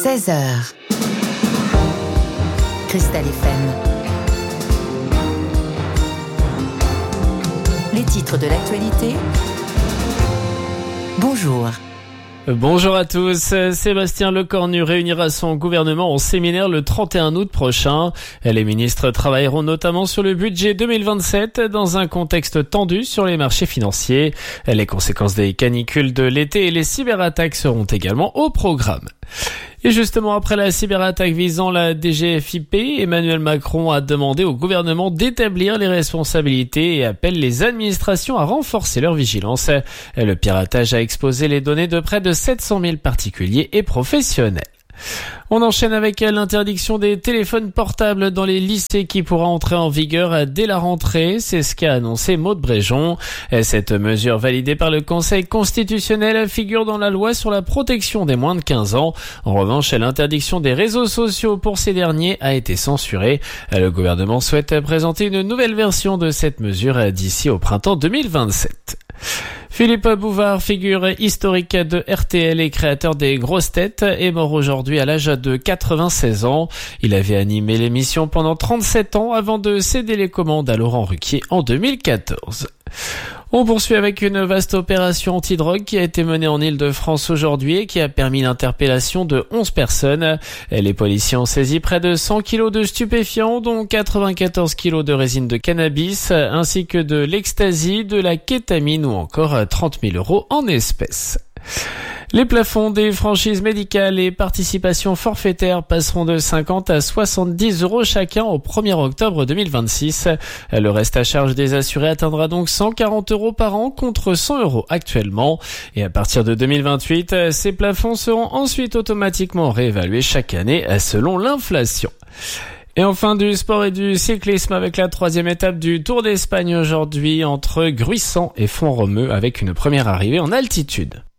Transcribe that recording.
16h. Cristal FM. Les titres de l'actualité. Bonjour. Bonjour à tous. Sébastien Lecornu réunira son gouvernement en séminaire le 31 août prochain. Les ministres travailleront notamment sur le budget 2027 dans un contexte tendu sur les marchés financiers. Les conséquences des canicules de l'été et les cyberattaques seront également au programme. Et justement, après la cyberattaque visant la DGFiP, Emmanuel Macron a demandé au gouvernement d'établir les responsabilités et appelle les administrations à renforcer leur vigilance. Le piratage a exposé les données de près de 700 000 particuliers et professionnels. On enchaîne avec l'interdiction des téléphones portables dans les lycées qui pourra entrer en vigueur dès la rentrée. C'est ce qu'a annoncé Maud Bréjon. Cette mesure validée par le Conseil constitutionnel figure dans la loi sur la protection des moins de 15 ans. En revanche, l'interdiction des réseaux sociaux pour ces derniers a été censurée. Le gouvernement souhaite présenter une nouvelle version de cette mesure d'ici au printemps 2027. Philippe Bouvard, figure historique de RTL et créateur des Grosses Têtes, est mort aujourd'hui à l'âge de 96 ans. Il avait animé l'émission pendant 37 ans avant de céder les commandes à Laurent Ruquier en 2014. On poursuit avec une vaste opération anti-drogue qui a été menée en Île-de-France aujourd'hui et qui a permis l'interpellation de 11 personnes. Les policiers ont saisi près de 100 kilos de stupéfiants, dont 94 kilos de résine de cannabis, ainsi que de l'ecstasy, de la kétamine ou encore 30 000 € en espèces. Les plafonds des franchises médicales et participations forfaitaires passeront de 50 à 70 € chacun au 1er octobre 2026. Le reste à charge des assurés atteindra donc 140 € par an contre 100 € actuellement. Et à partir de 2028, ces plafonds seront ensuite automatiquement réévalués chaque année selon l'inflation. Et enfin du sport et du cyclisme avec la 3e étape du Tour d'Espagne aujourd'hui entre Gruissant et Font-Romeu avec une première arrivée en altitude.